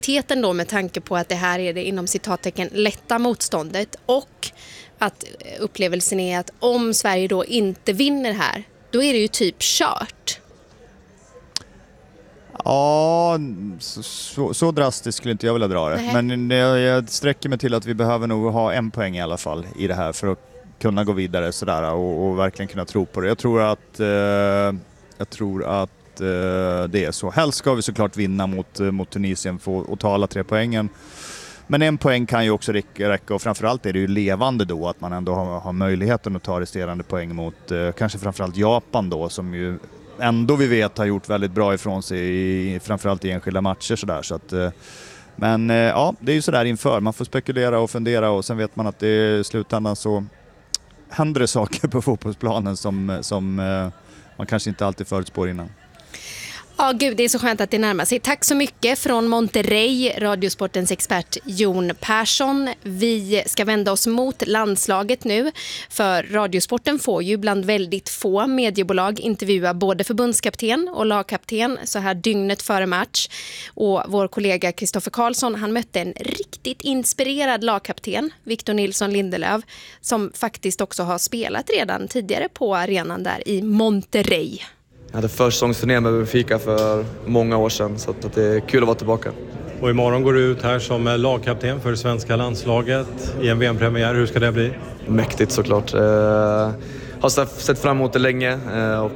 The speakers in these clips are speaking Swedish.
Teten då med tanke på att det här är det inom citattecken lätta motståndet och att upplevelsen är att om Sverige då inte vinner här, då är det ju typ kört. Ja, så drastiskt skulle inte jag vilja dra det. Nej. Men jag sträcker mig till att vi behöver nog ha 1 poäng i alla fall i det här för att kunna gå vidare sådär och verkligen kunna tro på det. Jag tror att det är så. Helst ska vi såklart vinna mot Tunisien och ta alla 3 poängen. Men 1 poäng kan ju också räcka och framförallt är det ju levande då att man ändå har möjligheten att ta resterande poäng mot kanske framförallt Japan då som ju ändå vi vet har gjort väldigt bra ifrån sig framförallt i enskilda matcher sådär så att men ja, det är ju sådär inför. Man får spekulera och fundera och sen vet man att det är slutändan så händer det saker på fotbollsplanen som man kanske inte alltid förutspår innan. Ja, gud, det är så skönt att det närmar sig. Tack så mycket från Monterrey, Radiosportens expert Jon Persson. Vi ska vända oss mot landslaget nu, för Radiosporten får ju bland väldigt få mediebolag intervjua både förbundskapten och lagkapten så här dygnet före match. Och vår kollega Kristoffer Karlsson, han mötte en riktigt inspirerad lagkapten, Victor Nilsson Lindelöf, som faktiskt också har spelat redan tidigare på arenan där i Monterrey. Jag hade försäsongsturné med Benfica för många år sedan så att det är kul att vara tillbaka. Och imorgon går du ut här som lagkapten för svenska landslaget i en VM-premiär. Hur ska det bli? Mäktigt såklart. Har sett fram emot det länge och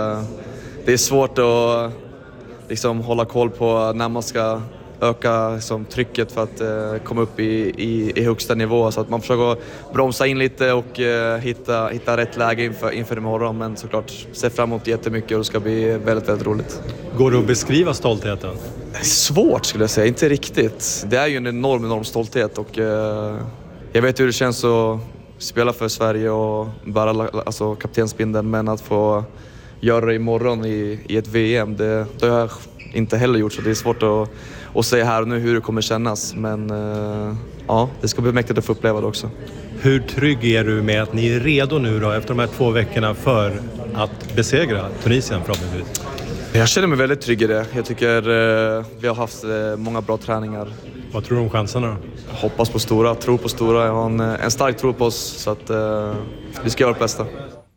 det är svårt att liksom hålla koll på när man ska öka liksom, trycket för att komma upp i högsta nivå. Så att man försöker bromsa in lite och hitta rätt läge inför imorgon. Men såklart ser fram emot jättemycket och det ska bli väldigt, väldigt roligt. Går det att beskriva stoltheten? Det är svårt skulle jag säga, inte riktigt. Det är ju en enorm stolthet och jag vet hur det känns att spela för Sverige och bära alltså, kaptensbindeln. Men att få göra det imorgon i ett VM, det har jag inte heller gjort så det är svårt att säga här och nu hur det kommer kännas. Men ja, det ska bli mäktigt att få uppleva det också. Hur trygg är du med att ni är redo nu då efter de här 2 veckorna för att besegra Tunisien förhoppningsvis? Jag känner mig väldigt trygg i det. Jag tycker vi har haft många bra träningar. Vad tror du om chanserna då? Hoppas på stora, tror på stora. Jag har en stark tro på oss så att vi ska göra det bästa.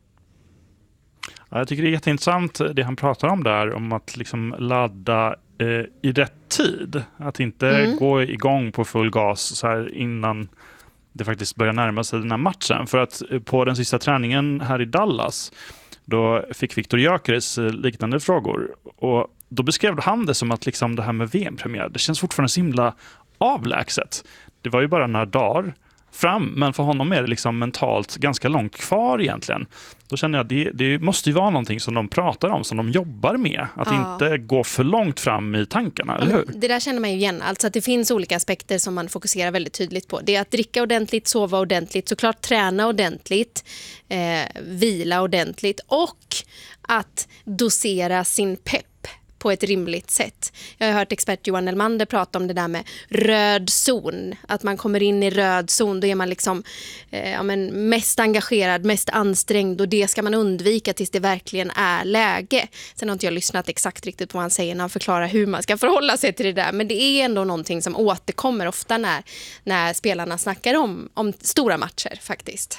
Ja, jag tycker det är jätteintressant det han pratar om där, om att liksom ladda i rätt tid. Att inte gå igång på full gas så här innan det faktiskt börjar närma sig den här matchen. För att på den sista träningen här i Dallas, då fick Viktor Gyökeres liknande frågor. Och då beskrev han det som att liksom det här med VM-premiär, det känns fortfarande så himla avlägset. Det var ju bara några dagar fram, men för honom är det liksom mentalt ganska långt kvar egentligen. Då känner jag att det måste ju vara någonting som de pratar om, som de jobbar med. Att inte gå för långt fram i tankarna, eller hur? Det där känner man ju igen. Alltså att det finns olika aspekter som man fokuserar väldigt tydligt på. Det är att dricka ordentligt, sova ordentligt, såklart träna ordentligt, vila ordentligt och att dosera sin pepp på ett rimligt sätt. Jag har hört expert Johan Elmander prata om det där med röd zon. Att man kommer in i röd zon, då är man liksom mest engagerad, mest ansträngd och det ska man undvika tills det verkligen är läge. Sen har inte jag lyssnat exakt riktigt på vad han säger när han förklarar hur man ska förhålla sig till det där. Men det är ändå någonting som återkommer ofta när spelarna snackar om stora matcher faktiskt.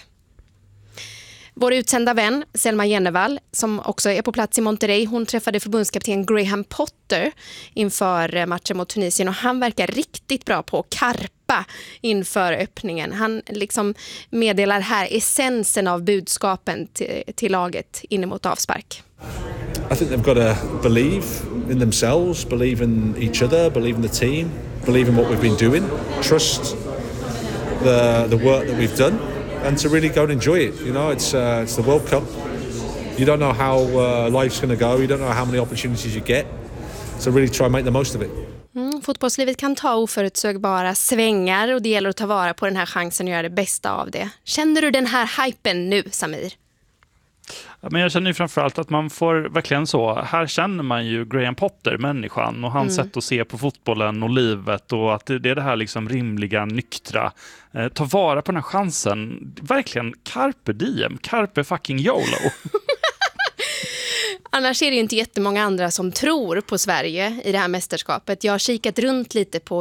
Vår utsända vän Selma Jennevall, som också är på plats i Monterrey, hon träffade förbundskapten Graham Potter inför matchen mot Tunisien och han verkar riktigt bra på att karpa inför öppningen. Han liksom meddelar här essensen av budskapen till laget in mot avspark. I think they've got to believe in themselves, believe in each other, believe in the team, believe in what we've been doing, trust the work that we've done. And to really go and enjoy it, you know, it's the World Cup. You don't know how life's going to go. You don't know how many opportunities you get. So really try and make the most of it. Fotbollslivet kan ta oförutsägbara svängar och det gäller att ta vara på den här chansen och göra det bästa av det. Känner du den här hypen nu, Samir? Ja, men jag känner ju framförallt att man får verkligen så. Här känner man ju Graham Potter, människan, och hans sätt att se på fotbollen och livet och att det är det här liksom rimliga, nyktra. Ta vara på den här chansen. Verkligen carpe diem, carpe fucking YOLO. Annars är det ju inte jättemånga andra som tror på Sverige i det här mästerskapet. Jag har kikat runt lite på